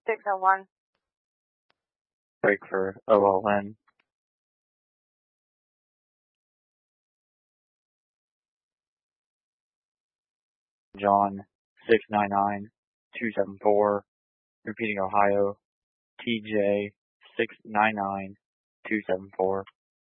601. Break for OLN. John 699-274. Repeating Ohio TJ 699-274.